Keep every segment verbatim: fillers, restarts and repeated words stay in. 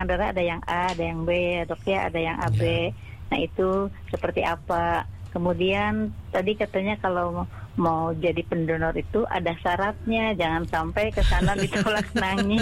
darah ada yang A, ada yang B, dok ya, ada yang A B. Ya. Nah itu seperti apa? Kemudian tadi katanya kalau mau jadi pendonor itu ada syaratnya, jangan sampai ke sana ditolak nangis.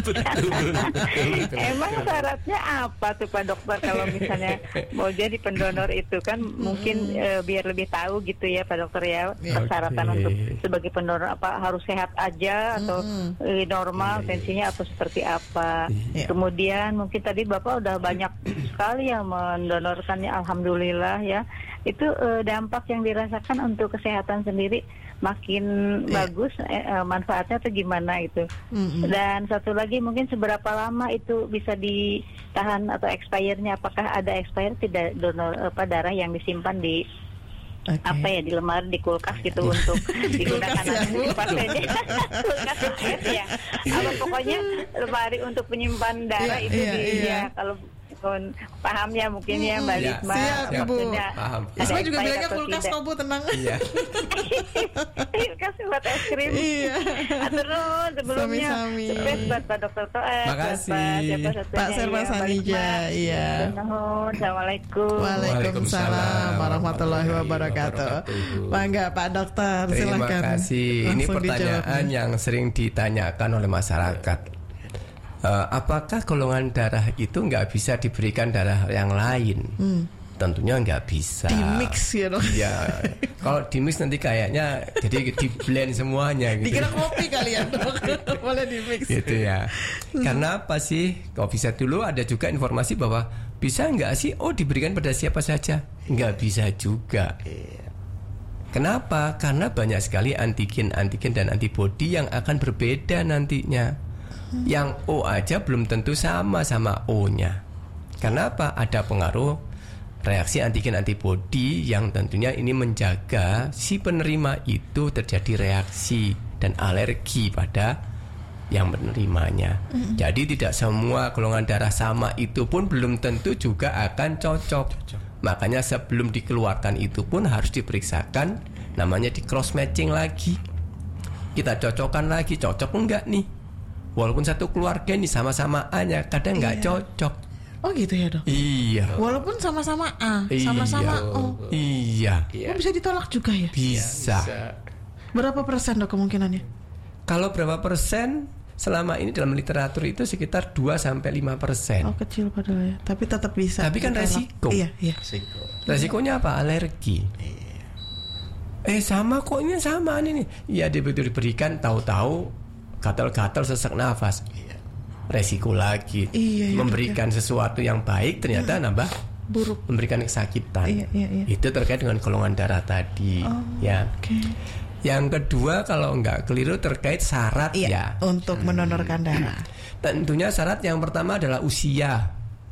Emang syaratnya apa tuh Pak Dokter kalau misalnya mau jadi pendonor itu kan mungkin e, biar lebih tahu gitu ya Pak Dokter ya, persyaratan okay. untuk sebagai pendonor apa harus sehat aja atau mm-hmm. normal tensinya atau seperti apa. Yeah. Kemudian mungkin tadi Bapak udah banyak sekali yang mendonorkannya, alhamdulillah ya. Itu e, dampak yang dirasakan untuk kesehatan sendiri makin yeah. bagus eh, manfaatnya atau gimana itu. Mm-hmm. Dan satu lagi mungkin seberapa lama itu bisa ditahan atau expire-nya, apakah ada expire tidak donor apa darah yang disimpan di okay. apa ya di lemari, di kulkas gitu untuk digunakan nanti pasiennya. Kulkas ya. Apa pokoknya lemari untuk penyimpan darah yeah, itu yeah, di yeah. ya kalau paham ya mungkin ya Mbak Risma. Siap Ibu. Paham. Risma juga bilangnya kulkas kok Bu, tenang. Iya. Kasih buat es krim. Iya. Atur nuhun sebelumnya. Sukses buat Pak Dokter Toet. Makasih. Pak Serba Sanija. Iya. Assalamualaikum. Waalaikumsalam warahmatullahi wabarakatuh. Bangga Pak Dokter, silakan. Terima kasih. Ini pertanyaan yang sering ditanyakan oleh masyarakat. Uh, apakah golongan darah itu nggak bisa diberikan darah yang lain? Hmm. Tentunya nggak bisa. Di mix ya dong. Iya. Kalau di mix nanti kayaknya jadi di blend semuanya gitu. Dikira kopi kali ya dok. Boleh di mix. Gitu ya. Karena apa sih? Kalau bisa dulu ada juga informasi bahwa bisa nggak sih? Oh diberikan pada siapa saja? Nggak bisa juga. Kenapa? Karena banyak sekali antigen, antigen dan antibodi yang akan berbeda nantinya. Yang O aja belum tentu sama sama O-nya. Kenapa? Ada pengaruh reaksi antigen antibodi yang tentunya ini menjaga si penerima itu terjadi reaksi dan alergi pada yang menerimanya. Mm-hmm. Jadi tidak semua golongan darah sama itu pun belum tentu juga akan cocok. cocok. Makanya sebelum dikeluarkan itu pun harus diperiksakan, namanya di cross matching lagi. Kita cocokkan lagi, cocok enggak nih? Walaupun satu keluarga ini sama-sama A-nya, kadang nggak iya. cocok. Oh gitu ya dok? Iya. Walaupun sama-sama A, iya. sama-sama O. Iya. Oh bisa ditolak juga ya? Bisa. bisa. Berapa persen dok kemungkinannya? Kalau berapa persen? Selama ini dalam literatur itu sekitar dua sampai lima persen. Oh kecil padahal ya. Tapi tetap bisa. Tapi kan ditolak. Resiko. Iya, iya. Resiko. Resikonya apa? Alergi. Iya. Eh sama kok ini sama ini nih. Iya betul diberikan tahu-tahu gatal-gatal sesak nafas, iya. resiko lagi. Iya, iya, memberikan iya. sesuatu yang baik ternyata hmm. nambah buruk, memberikan kesakitan. Iya, iya, iya. Itu terkait dengan golongan darah tadi, oh, ya. Okay. Yang kedua kalau nggak keliru terkait syarat iya, ya. Untuk hmm. mendonorkan darah. Tentunya syarat yang pertama adalah usia.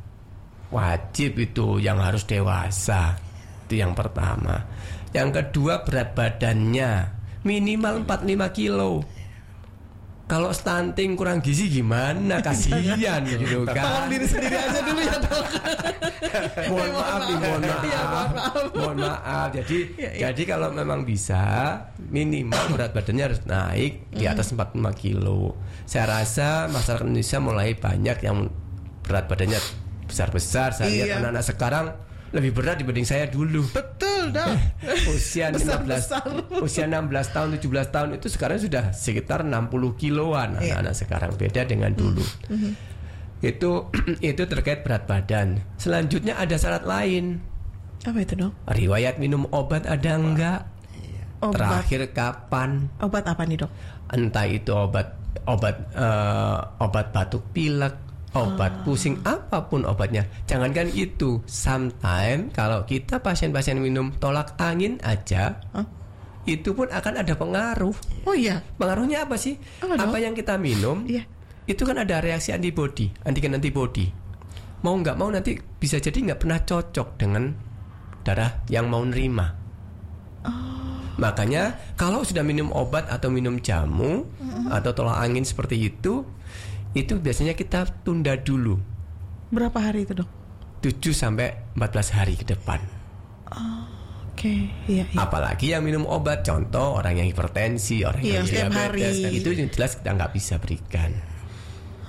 Wajib itu yang harus dewasa. Itu yang pertama. Yang kedua berat badannya minimal empat puluh lima kilo. Kalau stunting kurang gizi gimana? Kasihan gitu kan. Tolong diri sendiri aja dulu ya dok. mohon maaf nih, mohon maaf. Ya, mohon maaf. Mohon maaf. Jadi ya, ya. jadi kalau memang bisa minimal berat badannya harus naik di atas empat puluh lima kilo. Saya rasa masyarakat Indonesia mulai banyak yang berat badannya besar-besar. Saya lihat iya. anak-anak sekarang lebih berat dibanding saya dulu. Betul dah. usia enam belas usia enam belas tahun, tujuh belas tahun itu sekarang sudah sekitar enam puluh kiloan yeah. anak-anak sekarang, beda dengan dulu. Mm-hmm. Itu itu terkait berat badan. Selanjutnya ada syarat lain. Apa itu dong? Riwayat minum obat ada enggak? Obat. Terakhir kapan? Obat apa nih dok? Entah itu obat obat uh, obat batuk pilek, obat ah. pusing, apapun obatnya. Jangankan itu, sometimes kalau kita pasien-pasien minum tolak angin aja, huh? itu pun akan ada pengaruh. Oh iya. Pengaruhnya apa sih? Oh, apa no? yang kita minum? Yeah. Itu kan ada reaksi antibodi, antigen antibodi. Mau nggak mau nanti bisa jadi nggak pernah cocok dengan darah yang mau nerima. Oh. Makanya kalau sudah minum obat atau minum jamu uh-huh. atau tolak angin seperti itu, itu biasanya kita tunda dulu. Berapa hari itu dok? tujuh sampai empat belas hari ke depan. Oh, Oke, okay. iya, iya. Apalagi yang minum obat, contoh orang yang hipertensi, orang iya, yang diabetes, hari. Itu jelas kita nggak bisa berikan.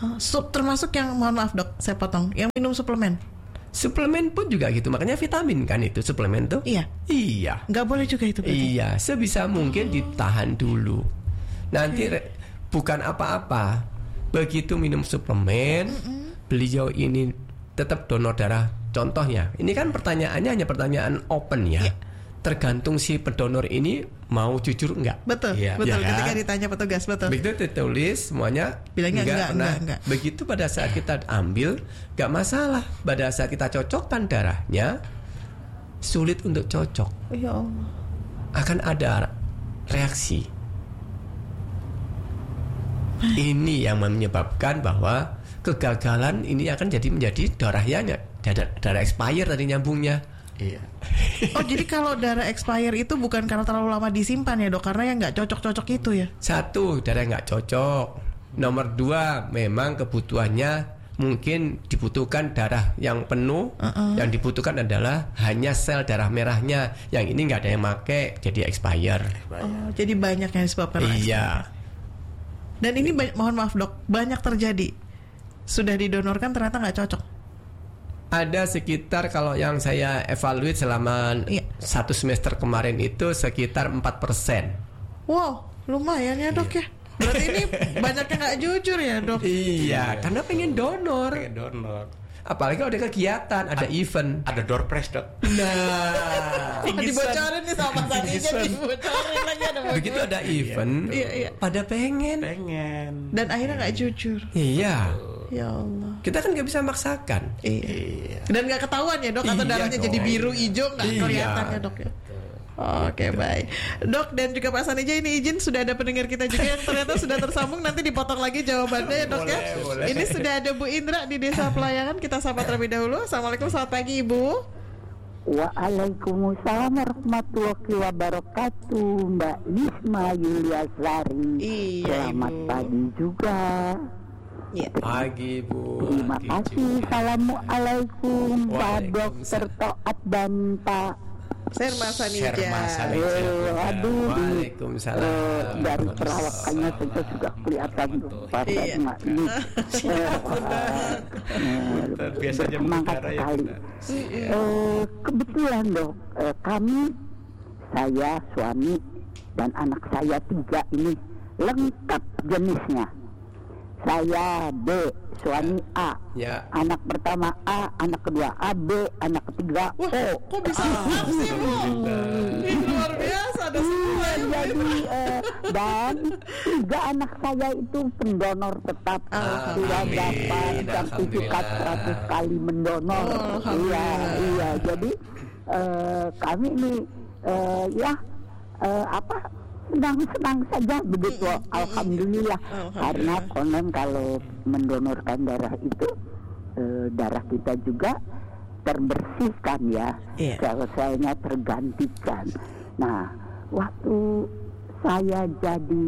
Oh, sup termasuk yang, mohon maaf dok, saya potong, yang minum suplemen. Suplemen pun juga gitu, makanya vitamin kan itu suplemen tuh. Iya. Iya. Nggak boleh juga itu berarti? Iya, sebisa mungkin ditahan dulu. Nanti re- bukan apa-apa. Begitu minum suplemen, Mm-mm. beliau ini tetap donor darah. Contohnya, ini kan pertanyaannya hanya pertanyaan open ya. Iya. Tergantung si pendonor ini mau jujur enggak. Betul, ya, betul. ya Ketika kan? ditanya petugas, betul. Begitu ditulis semuanya bilangnya enggak, pernah. enggak, enggak. Begitu pada saat kita ambil, enggak masalah. Pada saat kita cocokkan darahnya, sulit untuk cocok. Ya Allah. Akan ada reaksi. Ini yang menyebabkan bahwa kegagalan ini akan jadi menjadi darahnya darah, darah expire tadi nyambungnya. Iya. Oh jadi kalau darah expire itu bukan karena terlalu lama disimpan ya dok, karena yang nggak cocok-cocok itu ya? Satu, darah nggak cocok. Nomor dua, memang kebutuhannya mungkin dibutuhkan darah yang penuh. Uh-uh. Yang dibutuhkan adalah hanya sel darah merahnya. Yang ini nggak ada yang pakai, jadi expire. Oh, jadi banyak yang disebabkan. Iya. Dan ini banyak, mohon maaf dok, banyak terjadi. Sudah didonorkan ternyata nggak cocok. Ada sekitar, kalau yang saya evaluate selama iya. satu semester kemarin itu sekitar empat persen. Wow, lumayan ya dok ya. Berarti ini banyaknya nggak jujur ya dok. Iya, karena pengen donor. Pengen donor. Apalagi kalau ada kegiatan, ada A- event, ada door prize dok. Nah, dibocorin nih sama Saninya, dibocorin lagi ada. Begitu ada event, iya, iya. pada pengen, pengen. Dan akhirnya nggak jujur. Iya. Ya Allah. Kita kan nggak bisa maksakan. Iya. Dan nggak ketahuan ya dok, atau iya darahnya dong. jadi biru hijau nggak iya. kelihatan ya dok ya. Oke, okay, baik. Dok dan juga Pak Sanija, ini izin sudah ada pendengar kita juga yang ternyata sudah tersambung, nanti dipotong lagi jawabannya ya dok boleh, ya. Boleh. Ini sudah ada Bu Indra di Desa Pelayangan, kita sapa terlebih dahulu. Assalamualaikum, selamat pagi Ibu. Waalaikumsalam warahmatullahi wabarakatuh, Mbak Isma Yuliasari. Iya, selamat Ibu. pagi juga. Ya. Pagi Bu. Terima pagi kasih. juga. Assalamualaikum Pak Dokter Toat dan Pak Serma Sanija. Eh, aduh, Waalaikumsalam. Eh, dari perawakannya saja sudah kelihatan Pak Iya. Serma ini. Biasanya Semangat sekali. Eh, kebetulan dok, eh, kami, saya, suami, dan anak saya tiga ini lengkap jenisnya. Saya B, suami A, Ya. anak pertama A, anak kedua A B, anak ketiga Wah, O. kok bisa lengkap sih Bu? Ini luar biasa, ada semua ya. Jadi eh, dan tiga anak saya itu pendonor tetap, sudah dapat sertifikat seratus kali mendonor. Iya, iya. Jadi eh, kami ini eh, ya eh, apa? senang-senang saja begitu, mm, mm, alhamdulillah. Mm, karena konon kalau mendonorkan darah itu eh, darah kita juga terbersihkan ya, yeah. sel-selnya tergantikan. Nah, waktu saya jadi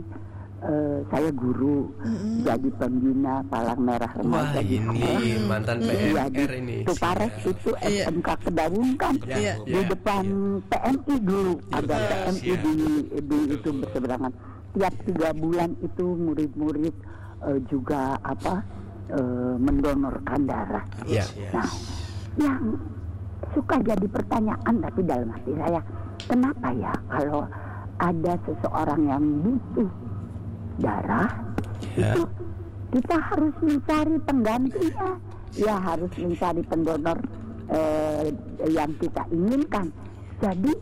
uh, saya guru, mm-hmm. jadi pembina Palang Merah Remaja. Wah, ini mantan P M R ya, ini. Tupares itu S M K Kedawung kan, ya, di ya. depan P M I dulu, ada P M I di, di itu berseberangan. Tiap tiga bulan itu murid-murid uh, juga apa uh, mendonorkan darah. Ya. Nah, yang suka jadi pertanyaan tapi dalam hati saya, kenapa ya kalau ada seseorang yang butuh darah, ya. itu kita harus mencari penggantinya, ya harus mencari pendonor eh, yang kita inginkan. Jadi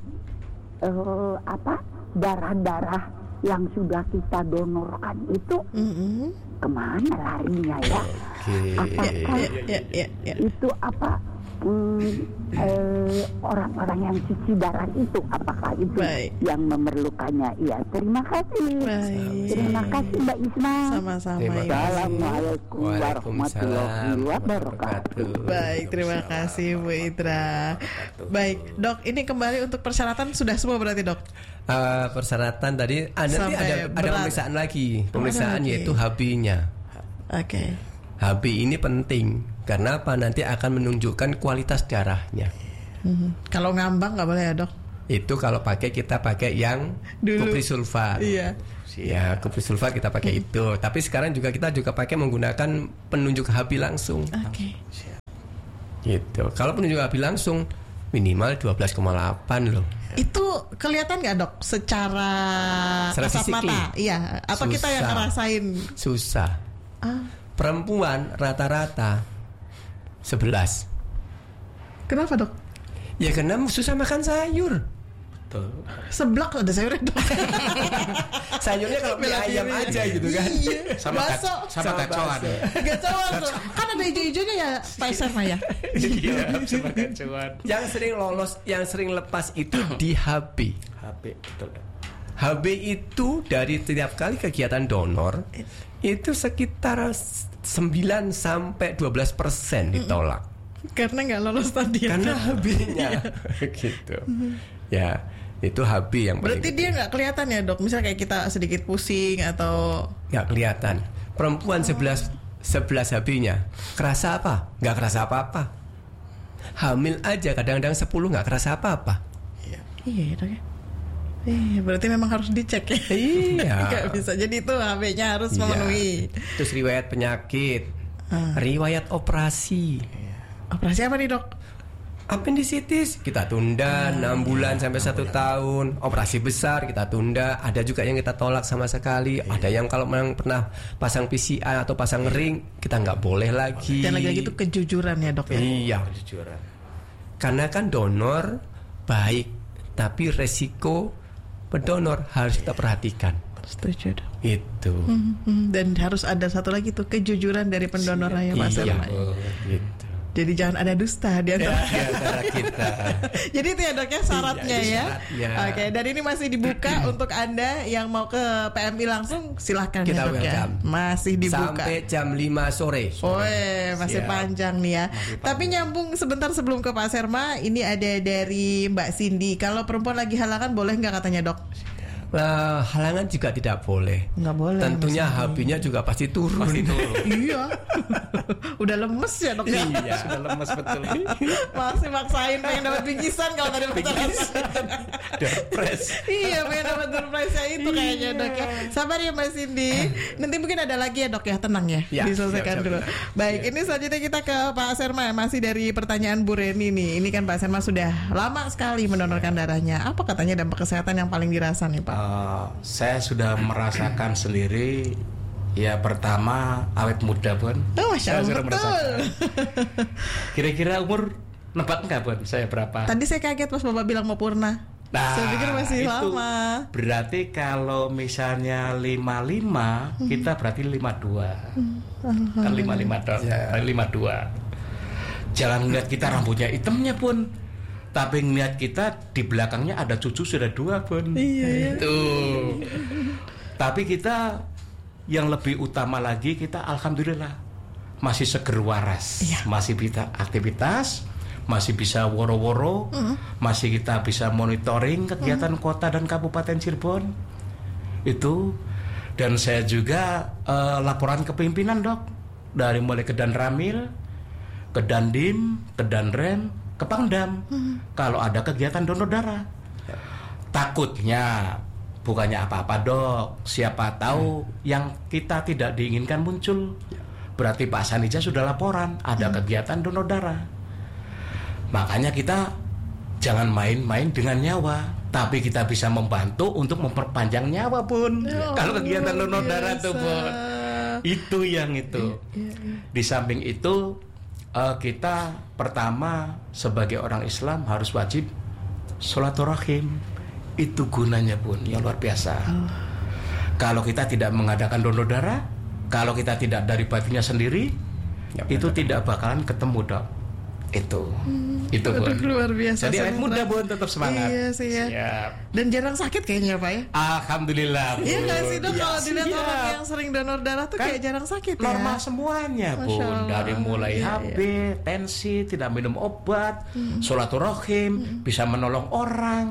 eh, apa darah-darah yang sudah kita donorkan itu mm-hmm. kemana larinya ya? Okay. Apakah ya, ya, ya, ya. itu apa? Hmm, eh, orang-orang yang cuci darah itu, apakah itu Baik. yang memerlukannya? Iya, terima kasih. Baik. Terima kasih Mbak Isma. Sama-sama. Assalamualaikum warahmatullahi wabarakatuh. Baik, terima kasih Bu Indra. Baik, Dok, ini kembali untuk persyaratan sudah semua berarti Dok? Uh, persyaratan tadi ah, nanti ada, ada pemeriksaan lagi. Pemeriksaan oh, yaitu H B-nya. Oke. Okay. H B ini penting karena apa? Nanti akan menunjukkan kualitas darahnya. Mm-hmm. Kalau ngambang nggak boleh ya Dok? Itu kalau pakai kita pakai yang kuprisulfat. Iya. Ya, kuprisulfat kita pakai hmm. itu. Tapi sekarang juga kita juga pakai menggunakan penunjuk H B langsung. Oke. Okay. Gitu. Kalau penunjuk H B langsung minimal dua belas koma delapan loh. Itu kelihatan nggak dok secara kasat mata? Iya. Atau susah. Kita yang ngerasain? Susah. Ah. Perempuan rata-rata sebelas. Kenapa dok? Ya karena susah makan sayur. Betul. Seblak ada sayurnya dok. Sayurnya kalau mie ayam aja gitu kan. Iya. Sama baso. Sama gacoan. Gacoan tuh. Kan ada hijau-hijaunya ya Pak Serma ya. Iya, sama gacoan. Yang sering lolos, yang sering lepas itu di H B. H B betul. H B itu dari setiap kali kegiatan donor itu sekitar sembilan sampai dua belas persen ditolak. Karena nggak lolos tadi. Karena H B-nya gitu. Ya, itu H B yang paling. Berarti dia nggak kelihatan ya dok? Misal kayak kita sedikit pusing atau nggak kelihatan. Perempuan sebelas sebelas H B-nya kerasa apa? Nggak kerasa apa-apa. Hamil aja kadang-kadang sepuluh nggak kerasa apa-apa. Iya, iya dok ya. Eh, berarti memang harus dicek ya. Iya. Nggak bisa. Jadi itu H B-nya harus iya. memenuhi. Terus riwayat penyakit, hmm. riwayat operasi. Operasi apa nih dok? Appendicitis kita tunda enam bulan sampai satu tahun. Operasi besar kita tunda. Ada juga yang kita tolak sama sekali. Ada yang kalau memang pernah pasang P C I atau pasang ring kita nggak boleh lagi. Dan lagi-lagi itu kejujuran ya dok ya. Iya. Kejujuran. Karena kan donor baik, tapi resiko pendonor harus kita perhatikan. Setuju dok. Itu. Hmm, dan harus ada satu lagi tuh kejujuran dari pendonornya Mas Iya. Oh, gitu. Jadi jangan ada dusta di antara ya, kita. Jadi itu ya dok ya syaratnya ya. ya. Oke, dan ini masih dibuka untuk Anda yang mau ke P M I langsung silahkan kita ya dok welcome. ya. Masih dibuka sampai jam lima sore. Oh, masih Siap. panjang nih ya. Tapi nyambung sebentar sebelum ke Pak Serma, ini ada dari Mbak Cindy. Kalau perempuan lagi halangan boleh nggak katanya dok? Uh, halangan juga tidak boleh. Nggak boleh. Tentunya H B-nya juga pasti turun. Pasti turun. Iya. Udah lemes ya dok? Iya. Sudah lemes betul. Masih maksain pengen dapat bingkisan kalau tadi pacaran. Surprise. Iya, pengen dapat surprise-nya itu kayaknya dok ya. Sabar ya Mbak Cindy. Nanti mungkin ada lagi ya dok ya, tenang ya. ya Diselesaikan siap, siap, dulu. Siap. Baik, ya. Ini selanjutnya kita ke Pak Serma. Masih dari pertanyaan Bu Reni nih. Ini kan Pak Serma sudah lama sekali mendonorkan darahnya. Apa katanya dampak kesehatan yang paling dirasa nih Pak? Uh, saya sudah merasakan sendiri. Ya pertama awet muda pun. Oh, Masya Allah, betul. Kira-kira umur nebak nggak pun saya berapa? Tadi saya kaget pas Bapak bilang mau purna. Nah, saya pikir masih itu lama. Berarti kalau misalnya lima puluh lima hmm. kita berarti lima puluh dua. Hmm. Kan lima puluh lima dong. Ya. lima puluh dua. Jangan ngeliat kita rambutnya hitamnya pun, tapi ngeliat kita di belakangnya ada cucu sudah dua pun. Iya. Itu. Tapi kita yang lebih utama lagi, kita alhamdulillah masih seger waras, iya. Masih bisa aktivitas, masih bisa woro-woro, mm. masih kita bisa monitoring kegiatan mm. kota dan kabupaten Cirebon. Itu. Dan saya juga uh, laporan ke pimpinan dok, dari mulai ke Dan Ramil, ke Dandim, ke Danrem, ke Pangdam, mm. kalau ada kegiatan donor darah. Takutnya bukannya apa-apa dok, siapa tahu hmm. yang kita tidak diinginkan muncul. Berarti Pak Sanija sudah laporan ada hmm. kegiatan donor darah. Makanya kita jangan main-main dengan nyawa, tapi kita bisa membantu untuk memperpanjang nyawa pun. Oh, kalau kegiatan donor biasa. darah tuh pun. Itu yang itu. Di samping itu uh, kita pertama sebagai orang Islam harus wajib sholaturahim. Itu gunanya pun yang luar biasa. Oh. Kalau kita tidak mengadakan donor darah, kalau kita tidak dari batinnya sendiri, ya, itu benar. Tidak bakalan ketemu dok. Itu, hmm. itu pun. Luar biasa. Jadi awet muda pun tetap semangat. Iya sih ya. Siap. Dan jarang sakit kayaknya Pak ya. Alhamdulillah. Iya nggak sih dok, ya, kalau dilihat siap. orang yang sering donor darah tuh kan kayak jarang sakit ya. Normal semuanya pun, dari mulai iya, H B, iya. tensi, tidak minum obat, hmm. sholaturahim, hmm. bisa menolong orang.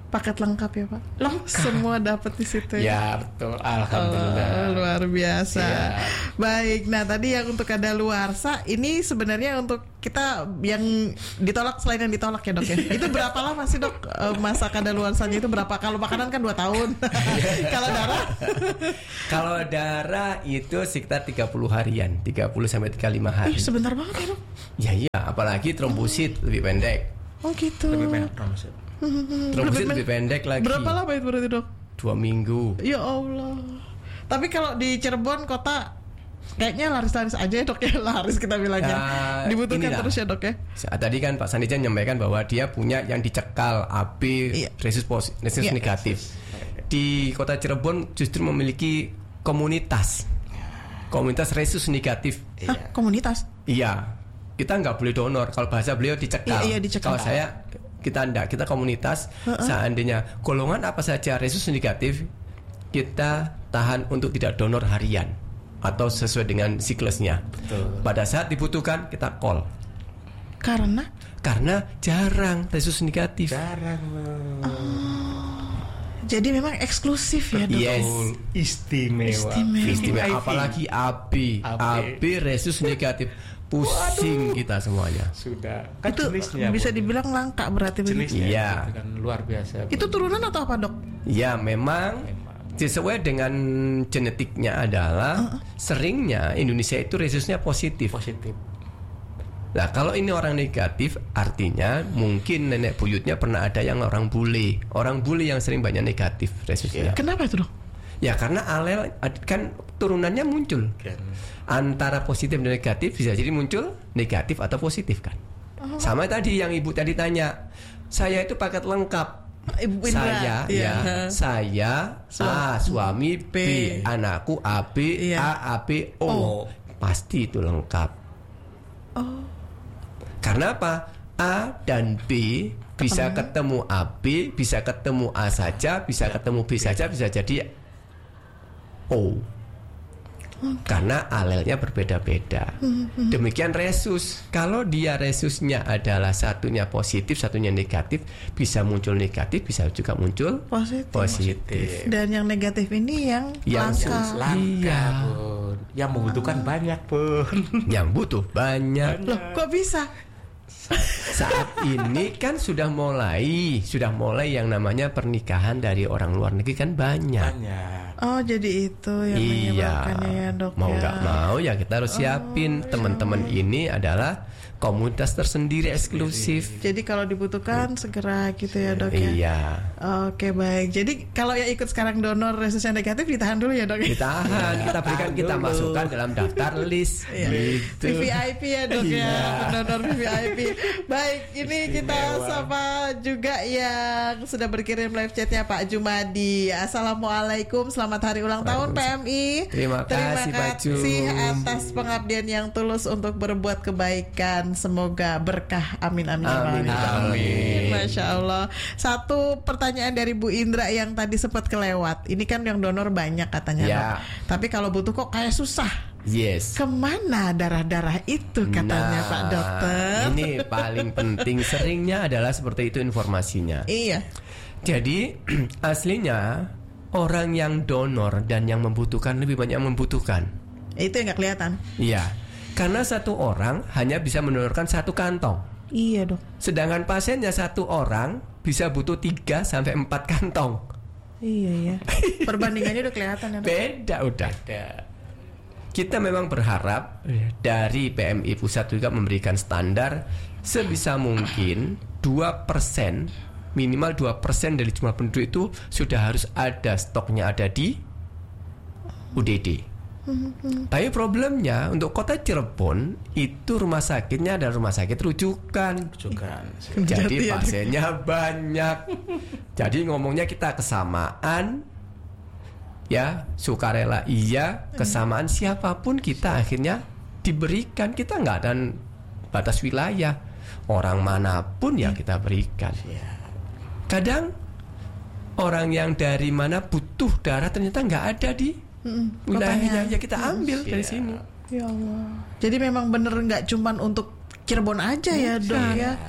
paket lengkap ya Pak? Lengkap. Semua dapat di situ ya? Ya betul, alhamdulillah. Oh, luar biasa. Ya. Baik, nah tadi yang untuk kadaluarsa ini sebenarnya untuk kita yang ditolak selain yang ditolak ya dok ya. Itu berapa lama sih dok masa kadaluarsanya itu berapa? Kalau makanan kan dua tahun. Kalau darah? Kalau darah itu sekitar tiga puluh harian, tiga puluh sampai tiga puluh lima hari. Ih, sebentar banget ya dok. Ya iya, apalagi trombosit lebih pendek. Oh gitu. Lebih pendek trombosit. Trombosit lebih pendek lagi. Berapa lama itu berarti dok? Dua minggu. Ya Allah. Tapi kalau di Cirebon kota kayaknya laris-laris aja ya dok ya, laris kita bilangnya. Uh, Dibutuhkan inilah. Terus ya dok ya. Tadi kan Pak Sanija menyampaikan bahwa dia punya yang dicekal A B iya. resus positif, resus iya. negatif. Di kota Cirebon justru memiliki komunitas, komunitas resus negatif. Hah, komunitas? Iya. Kita nggak boleh donor. Kalau bahasa beliau dicekal. Iya, iya, dicekal. Kalau saya kita enggak, kita komunitas. Uh-uh. Seandainya golongan apa saja resus negatif, kita tahan untuk tidak donor harian atau sesuai dengan siklusnya. Betul. Pada saat dibutuhkan kita call. Karena? Karena jarang resus negatif. Jarang. Oh. Jadi memang eksklusif ya dok. Yes. Istimewa. Istimewa. Istimewa. Apalagi A B. A B resus negatif. Pusing Waduh. Kita semuanya. Sudah. Kan itu jenisnya bisa bu. dibilang langka berarti jenisnya. Iya. Itu kan luar biasa. Bu. Itu turunan atau apa dok? Ya memang, memang. Sesuai dengan genetiknya adalah uh-uh. seringnya Indonesia itu resusnya positif. Positif. Nah kalau ini orang negatif, artinya mungkin nenek buyutnya pernah ada yang orang bule. Orang bule yang sering banyak negatif resusnya. Kenapa itu dok? Ya karena alel kan turunannya muncul kan. Antara positif dan negatif bisa jadi muncul negatif atau positif kan. Oh. Sama tadi yang ibu tadi tanya, saya itu paket lengkap. Ibu saya ya, ya saya Su- A suami B, B anakku A B ya. A A B O oh. Pasti itu lengkap. Oh. Karena apa? A dan B bisa ketemu A B, bisa ketemu A saja, bisa ketemu B saja, bisa jadi O. Okay. Karena alelnya berbeda-beda. Mm-hmm. Demikian resus. Kalau dia resusnya adalah satunya positif, satunya negatif, bisa muncul negatif, bisa juga muncul positif. positif. Dan yang negatif ini yang, yang langka. langka, iya. Bun. Yang membutuhkan oh. banyak, Bun. Yang butuh banyak. banyak. Loh, kok bisa? Saat ini kan sudah mulai, sudah mulai yang namanya pernikahan dari orang luar negeri kan banyak. Banyak. Oh jadi itu yang menyebabkannya iya, ya dok. Mau nggak ya. mau ya kita harus siapin. Oh, teman-teman ya. Ini adalah komunitas tersendiri eksklusif. Jadi kalau dibutuhkan hmm. segera gitu ya dok ya. Iya. Oke baik. Jadi kalau yang ikut sekarang donor resus yang negatif ditahan dulu ya dok. Ditahan. Kita berikan, kita dulu. Masukkan dalam daftar list. Gitu. V V I P ya dok ya. Donor V V I P. Baik, ini kita sapa juga yang sudah berkirim live chatnya Pak Jumadi. Assalamualaikum, selamat hari ulang tahun P M I. Terima, Terima kasih Pak kasih atas pengabdian yang tulus untuk berbuat kebaikan. Semoga berkah. Amin amin. Amin. Amin. Amin. Masya Allah. Satu pertanyaan dari Bu Indra yang tadi sempat kelewat. Ini kan yang donor banyak katanya. Ya. Tapi kalau butuh kok kayak susah. Yes. Kemana darah-darah itu katanya nah, Pak Dokter? Ini paling penting. Seringnya adalah seperti itu informasinya. Iya. Jadi aslinya orang yang donor dan yang membutuhkan lebih banyak membutuhkan. Itu yang nggak kelihatan. Iya. Karena satu orang hanya bisa mendonorkan satu kantong. Iya dok. Sedangkan pasiennya satu orang bisa butuh tiga sampai empat kantong. Iya ya. Perbandingannya udah kelihatan ya dok. Beda udah. Beda. Kita memang berharap dari P M I pusat juga memberikan standar sebisa mungkin dua persen, minimal dua persen dari jumlah penduduk itu sudah harus ada stoknya ada di U D D. Mm-hmm. Tapi problemnya untuk kota Cirebon itu rumah sakitnya adalah rumah sakit rujukan. Rujukan. Jadi pasiennya banyak. Jadi ngomongnya kita kesamaan, ya sukarela iya, kesamaan siapapun kita akhirnya diberikan. Kita nggak ada batas wilayah, orang manapun ya kita berikan. Kadang orang yang dari mana butuh darah ternyata nggak ada di Mm, wilayahnya, ya kita ambil yes, dari yeah. sini. Ya Allah. Jadi memang bener nggak cuman untuk Cirebon aja ya dok ya.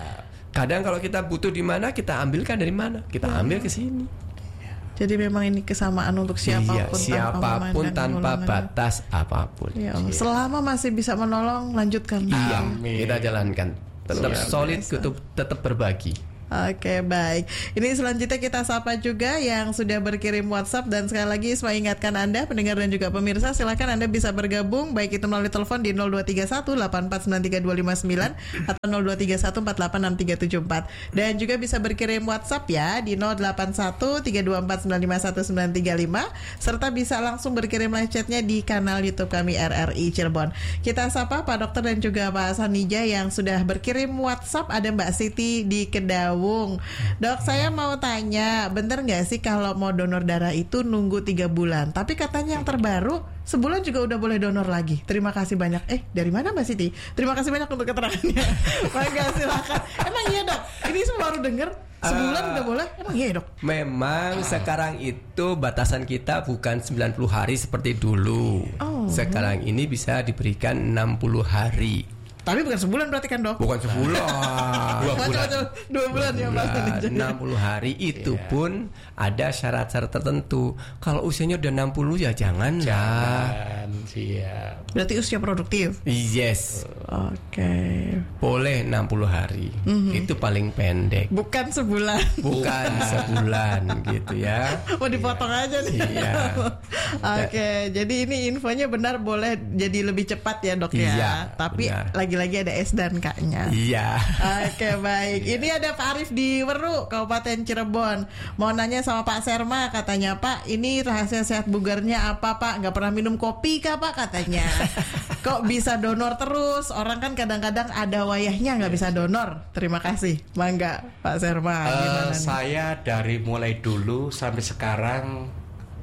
Kadang kalau kita butuh di mana, kita ambilkan dari mana, kita ambil ke sini. Jadi memang ini kesamaan untuk siapapun, iya, siapapun tanpa, tanpa batas apapun. Ya Allah. Selama masih bisa menolong, lanjutkan. Iya, kita jalankan. Tetap Luar solid, biasa. tetap, tetap berbagi. Oke, baik. Ini selanjutnya kita sapa juga yang sudah berkirim WhatsApp, dan sekali lagi saya ingatkan Anda pendengar dan juga pemirsa, silakan Anda bisa bergabung baik itu melalui telepon di nol dua tiga satu delapan empat sembilan tiga dua lima sembilan atau nol dua tiga satu empat delapan enam tiga tujuh empat, dan juga bisa berkirim WhatsApp ya di nol delapan satu tiga dua empat sembilan lima satu sembilan tiga lima, serta bisa langsung berkirim live chatnya di kanal YouTube kami R R I Cirebon. Kita sapa Pak Dokter dan juga Pak Sanija yang sudah berkirim WhatsApp. Ada Mbak Siti di Kedawung. Dok, saya mau tanya, bener nggak sih kalau mau donor darah itu nunggu tiga bulan? Tapi katanya yang terbaru sebulan juga udah boleh donor lagi. Terima kasih banyak. Eh, dari mana Mbak Siti? Terima kasih banyak untuk keterangannya. Mangga silakan. Emang iya Dok? Ini semua baru denger. Sebulan uh, udah boleh? Emang iya Dok? Memang uh. sekarang itu batasan kita bukan sembilan puluh hari seperti dulu. Oh. Sekarang ini bisa diberikan enam puluh hari. Tapi bukan sebulan berarti kan Dok? Bukan sebulan. Dua bulan. Dua bulan ya Mas. enam puluh hari itu yeah. pun ada syarat-syarat tertentu. Kalau usianya udah enam puluh ya jangan lah. Siap. Berarti usia produktif? Yes. Oke. Okay. Boleh enam puluh hari. Mm-hmm. Itu paling pendek. Bukan sebulan. Bukan sebulan gitu ya. Mau dipotong aja nih. Iya. Oke, okay. Jadi ini infonya benar boleh jadi lebih cepat ya Dok ya. Iya, tapi benar. Lagi-lagi ada S dan K-nya. Iya. Oke, okay, baik. Iya. Ini ada Pak Arif di Weru, Kabupaten Cirebon. Mau nanya sama Pak Serma, katanya Pak, ini rahasia sehat bugarnya apa Pak? Nggak pernah minum kopi kah Pak katanya? Kok bisa donor terus? Orang kan kadang-kadang ada wayahnya nggak bisa donor. Terima kasih. Mangga Pak Serma. Uh, saya dari mulai dulu sampai sekarang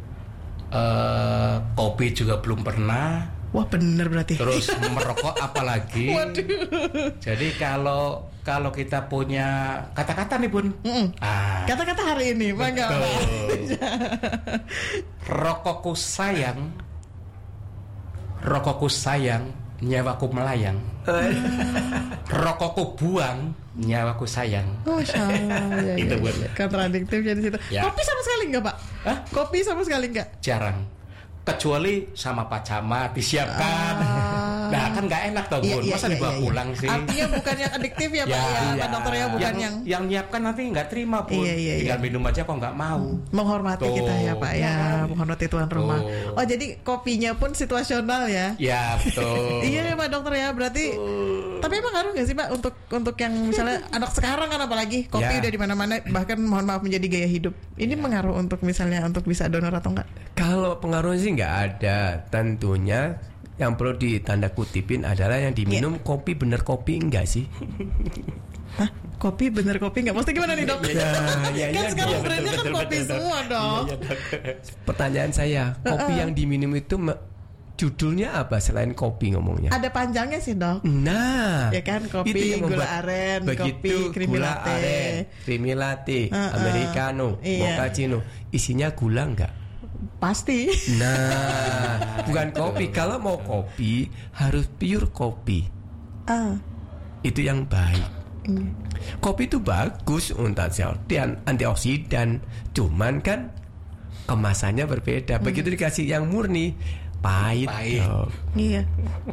uh, kopi juga belum pernah. Wah bener berarti. Terus merokok apalagi. Waduh. Jadi kalau kalau kita punya kata-kata nih Bun. Ah. Kata-kata hari ini, mangga. Rokokku sayang, rokokku sayang, nyawaku melayang. Rokokku buang, nyawaku sayang. Masya Allah. Ya, itu ya, buat ya. Kontradiktif jadi situ. Ya. Kopi sama sekali enggak Pak? Hah? Kopi sama sekali enggak? Jarang. Kecuali sama Pak Camat disiapkan. Ah. Nah kan nggak enak toh Bun. Iya, Masa iya, dibawa iya, pulang iya. sih. Artinya bukan yang adiktif ya Pak ya, ya iya. Pak Dokter ya, bukan yang yang, yang nyiapkan nanti nggak terima Bun. Iya, iya, Tinggal iya. minum aja kok nggak mau. Menghormati tuh. Kita ya Pak ya, menghormati tuan rumah. Oh jadi kopinya pun situasional ya? Ya betul. Iya ya Pak Dokter ya, berarti. Uh. Tapi emang ngaruh nggak sih Pak untuk untuk yang misalnya anak sekarang kan apalagi kopi ya. Udah di mana-mana, bahkan mohon maaf menjadi gaya hidup. Ini ya. Mengaruh untuk misalnya untuk bisa donor atau enggak? Kalau pengaruhnya sih nggak ada. Tentunya yang perlu ditanda kutipin adalah yang diminum yeah. kopi bener kopi enggak sih? Hah? Kopi bener kopi enggak? Maksudnya gimana nih Dok? Ya, ya, kan ya, sekarang ya, brandnya kan betul, kopi betul, semua betul. dong. Ya, ya, pertanyaan saya, kopi yang diminum itu me- judulnya apa selain kopi ngomongnya? Ada panjangnya sih Dok. Nah, ya kan kopi gula aren, kopi creamy gula latte, aren, creamy latte, uh-uh. americano, iya. mochaccino, isinya gula enggak? Pasti. Nah, bukan kopi. Kalau mau kopi harus pure kopi. Uh. Itu yang baik. Mm. Kopi itu bagus untuk antioksidan, antioksidan. Cuman kan kemasannya berbeda. Begitu mm. dikasih yang murni, pahit. Pahit. Iya.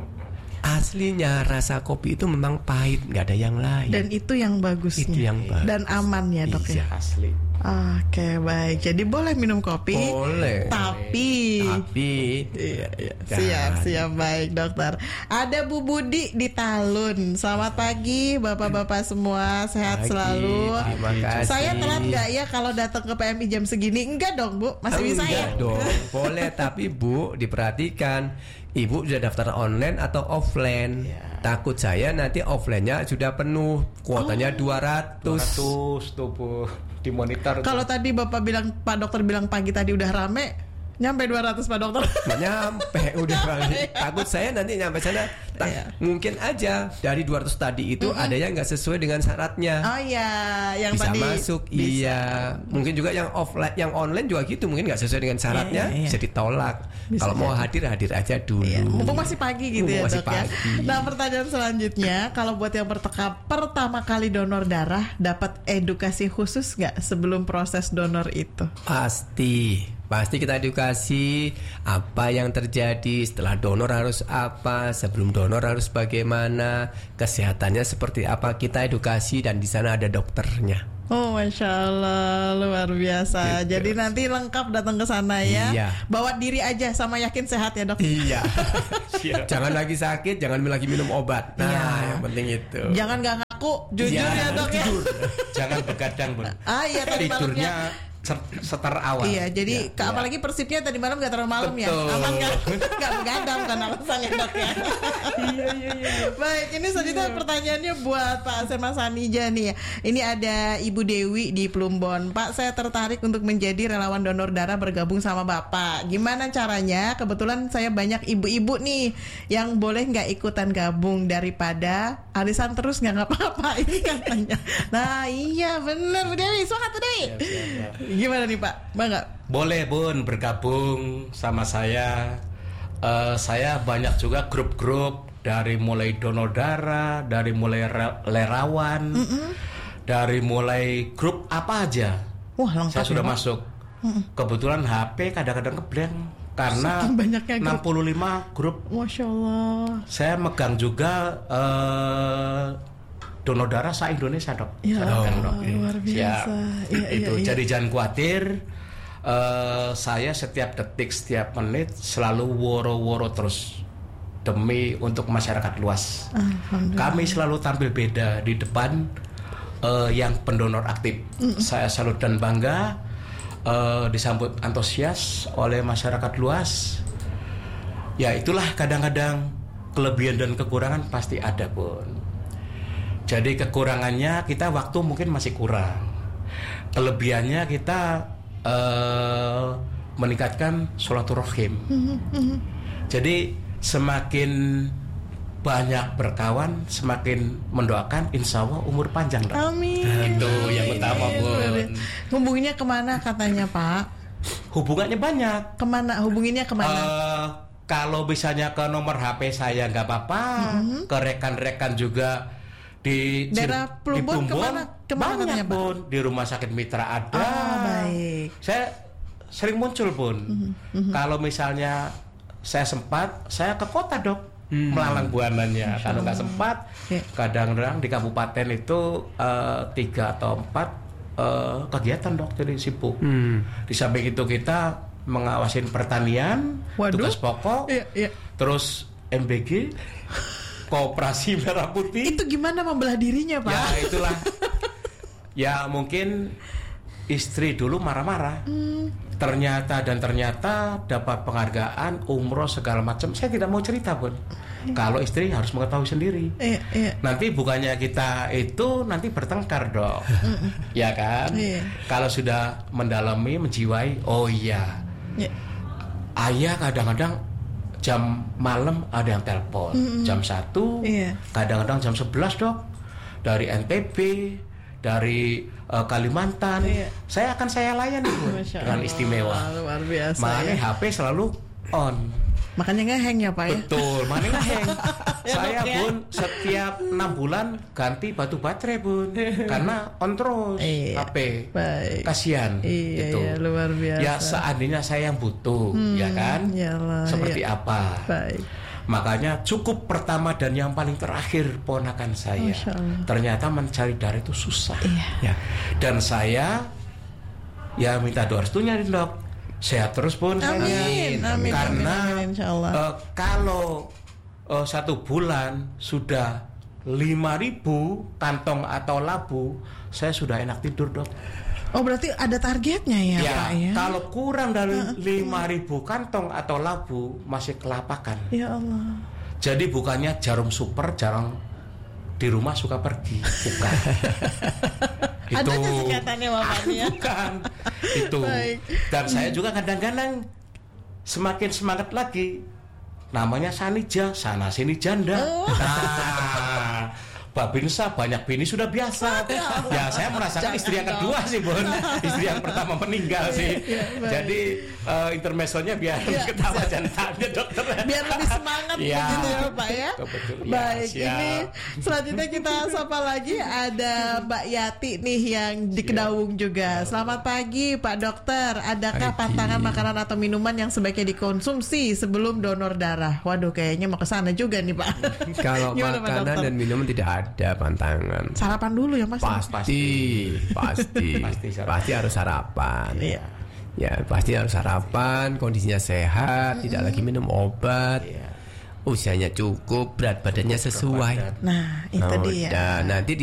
Aslinya rasa kopi itu memang pahit, nggak ada yang lain. Dan itu yang bagusnya. Itu yang bagus. Dan aman ya Dok iya, ya. Asli. Oke baik, jadi boleh minum kopi, boleh. Tapi, tapi, iya, iya. siap siap baik Dokter. Ada Bu Budi di Talun. Selamat pagi bapak-bapak semua, sehat pagi, selalu. Terima kasih. Saya telat nggak ya kalau datang ke P M I jam segini? Enggak dong Bu, masih oh, bisa ya? Dong, boleh. Tapi Bu diperhatikan, Ibu sudah daftar online atau offline? Ya. Takut saya nanti offline-nya sudah penuh, kuotanya oh. dua ratus. dua ratus tuh Bu. Dimonitor. Kalau tadi Bapak bilang, Pak Dokter bilang pagi tadi udah rame, Nyampe dua ratus Pak Dokter. Nggak nyampe, udah balik. Takut saya nanti nyampe sana. Tak, Iya. Mungkin aja dari dua ratus tadi itu mm-hmm. ada yang nggak sesuai dengan syaratnya. Oh iya, yang bisa tadi masuk, bisa. iya. Mungkin juga yang offline, yang online juga gitu, mungkin nggak sesuai dengan syaratnya, iya, iya. bisa ditolak. Kalau mau hadir hadir aja dulu. Iya. Mumpung masih pagi gitu Mumpung ya masih Dok ya. pagi. Nah pertanyaan selanjutnya, kalau buat yang perteka, pertama kali donor darah, dapat edukasi khusus nggak sebelum proses donor itu? Pasti. Pasti kita edukasi apa yang terjadi setelah donor harus apa, sebelum donor harus bagaimana, kesehatannya seperti apa, kita edukasi dan di sana ada dokternya. Oh Masya Allah, luar biasa. Gitu. Jadi nanti lengkap datang ke sana ya. Iya. Bawa diri aja sama yakin sehat ya Dok. Iya. Jangan lagi sakit, jangan lagi minum obat. Nah, Iya. yang penting itu. Jangan gak ngaku, jujur Iya, ya Dok ya. Jangan begadang, Bun. Ah iya tadi malamnya. Tidurnya seter awal. Iya, jadi ya, apalagi Persibnya tadi malam gak terlalu malam ya. Betul. Aman kan? Gak begadang kan alasannya Dok ya. Iya, iya, iya. Baik, ini selanjutnya pertanyaannya buat Pak Sema Sanija nih ya. Ini ada Ibu Dewi di Plumbon. Pak, saya tertarik untuk menjadi relawan donor darah bergabung sama Bapak. Gimana caranya? Kebetulan saya banyak ibu-ibu nih yang boleh nggak ikutan gabung daripada arisan terus nggak ngapa-ngapain katanya. Nah iya bener Bu Dewi, semangat Bu Dewi. Siap, siap, siap. Gimana nih Pak? Bangga? Boleh Bun bergabung sama saya. Uh, saya banyak juga grup-grup dari mulai donor darah, dari mulai relawan, mm-hmm. dari mulai grup apa aja. Wah lengkap. Saya sudah ya, masuk. Mm-hmm. Kebetulan H P kadang-kadang ngeblank karena enam puluh lima grup. Masya Allah. Saya megang juga uh, donor darah se-Indonesia Dok. Ya Allah, Dok. luar biasa. Ya, itu ya, ya. jadi jangan khawatir. Uh, saya setiap detik, setiap menit selalu woro-woro terus demi untuk masyarakat luas. Kami selalu tampil beda di depan uh, yang pendonor aktif. Mm. Saya salut dan bangga uh, disambut antusias oleh masyarakat luas. Ya itulah kadang-kadang kelebihan dan kekurangan pasti ada Bun. Jadi kekurangannya kita waktu mungkin masih kurang. Kelebihannya kita uh, meningkatkan sholaturrahim. Mm-hmm. Jadi semakin banyak berkawan, semakin mendoakan, insya Allah umur panjang. Dok. Amin. Itu yang utama Bun. Hubunginnya kemana katanya Pak? Hubungannya banyak. Kemana? Hubunginnya kemana? Uh, kalau misalnya ke nomor H P saya nggak apa-apa, mm-hmm. ke rekan-rekan juga. Di daerah di Plumbon kemana? Kemana banyak katanya, Bun. Di rumah sakit Mitra ada. Ah, baik. Saya sering muncul Bun. Mm-hmm. Kalau misalnya saya sempat, saya ke kota Dok. Hmm. Melalang buananya. Kalau nggak sempat, yeah. kadang-kadang di kabupaten itu uh, tiga atau empat uh, kegiatan Dok. Jadi sibuk. Hmm. Di samping itu kita mengawasin pertanian, Waduh. tugas pokok, yeah, yeah. terus M B G. Koperasi Merah Putih. Itu gimana membelah dirinya Pak? Ya itulah. Ya mungkin istri dulu marah-marah. Hmm. Ternyata dan ternyata dapat penghargaan, umroh segala macam. Saya tidak mau cerita Bun. Hmm. Kalau istri harus mengetahui sendiri. Eh, eh. Nanti bukannya kita itu nanti bertengkar dong. Ya kan? Eh. Kalau sudah mendalami, menjiwai, oh iya. Eh. Ayah kadang-kadang jam malam ada yang telepon, mm-hmm. jam satu, yeah. kadang-kadang jam sebelas Dok, dari N T B, dari uh, Kalimantan, yeah. saya akan saya layani Bun, dengan istimewa. Luar biasa. Makanya ya. H P selalu on. Makanya ngeheng ya Pak ya? Betul, makanya ngeheng. Ya, saya ya. Bun setiap enam bulan ganti batu baterai Bun, karena on terus iya. H P. Baik. Kasihan. Iya, gitu. iya, luar biasa. Ya seandainya saya yang butuh, hmm, ya kan? Yalah, seperti ya. apa? Baik. Makanya cukup pertama dan yang paling terakhir ponakan saya. Ternyata mencari darah itu susah. Iya. Ya. Dan saya ya minta doa restunya Dok. Sehat terus Pun. Amin. Amin. Karena amin, amin, insyaallah. Uh, kalau uh, satu bulan sudah lima ribu kantong atau labu, saya sudah enak tidur Dok. Oh berarti ada targetnya ya, ya Pak ya? Kalau kurang dari lima ribu kantong atau labu masih kelapakan. Ya Allah. Jadi bukannya jarum super jarang di rumah suka pergi, bukan. Itu adanya singkatannya Bapak ya. Bukan. Itu. Baik. Dan saya juga kadang-kadang semakin semangat lagi. Namanya Sanija, sana sini janda. Oh. Nah, Babinsa banyak bini sudah biasa. Ya saya merasakan istri yang kedua sih, Bun. Istri yang pertama meninggal sih. Jadi uh, intermezzonya biar ya, ketawa jantannya, dokter. Biar lebih semangat ya, begitu ya Pak ya. Betul, Baik, ya, ini selanjutnya kita sapa lagi ada Mbak Yati nih yang di Kedaung juga. Selamat pagi Pak Dokter. Adakah Pagi. pantangan makanan atau minuman yang sebaiknya dikonsumsi sebelum donor darah? Waduh, kayaknya mau ke sana juga nih Pak. Kalau Gimana, Pak makanan Dokter? dan minuman tidak ada pantangan. Sarapan dulu ya Mas. Pasti, pasti, Pasti sarapan. pasti harus sarapan. Iya. Ya, pasti harus sarapan, kondisinya sehat, tidak lagi minum obat, Iya. usianya cukup, berat badannya sesuai. Nah, itu Nah, dia. udah. Nanti